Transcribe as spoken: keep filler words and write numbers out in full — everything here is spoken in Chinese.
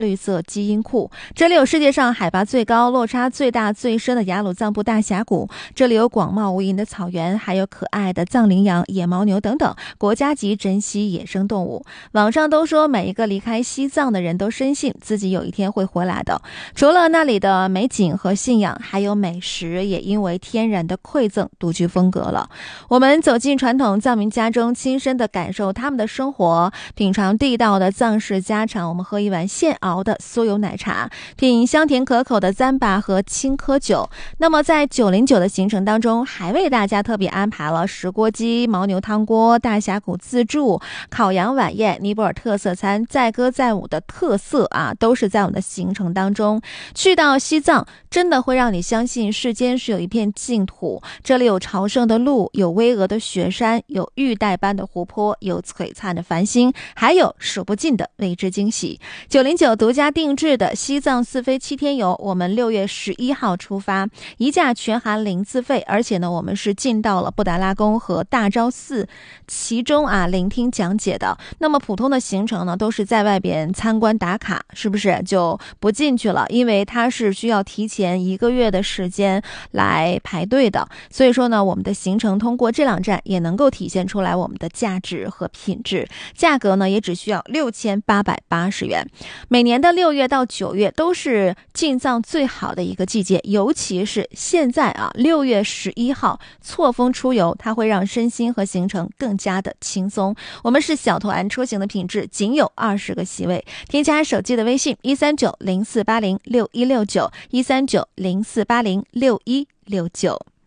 绿色基因库。这里有世界上海拔最高、落差最大、最深的雅鲁藏布大峡谷，这里有广袤无垠的草原，还有可爱的藏羚羊、野牦牛等等国家级珍稀野生动物。网上都说每一个离开西藏的人都深信自己有一天会回来的。除了那里的美景和信仰，还有美食也因为天然的馈赠独具风格了。我们走进传统藏民家中，亲身的感受他们的生活，品尝地道的藏式家常，我们喝一碗现熬的酥油奶茶，品香甜可口的糌粑和青稞酒。那么在九零九的行程当中，还为大家特别安排了石锅鸡、牦牛汤锅、大峡谷自助、烤羊晚宴、尼泊尔特色餐、载歌载舞的特色啊，都是在我们的行程当中。去到西藏，真的会让你相信世间是有一片净土，这里有朝圣的路，有巍峨的雪山，有玉带般的湖泊，有璀璨的繁星，还有数不尽的未知惊喜。九零九独家定制的西藏四飞七天游，我们六月十一号出发，一价全含零自费，而且呢，我们是进到了布达拉宫和大昭寺，其中啊聆听讲解的。那么普通的行程呢，都是在外边参观打卡，是不是就不进去了？因为它是需要提前一个月的时间来排队的。所以说呢，我们的行程通过这两站也能够体现出来我们的价值和品质。价格呢，也只需要六千八百八十元。每年的六月到九月都是进藏最好的一个季节，尤其是现在啊，六月十一号错峰出游，它会让身心和行程更加的轻松。我们是小团出行的品质，仅有二十个席位。添加手机的微信一三九零四八零六一六九一三九零四八零六一六九。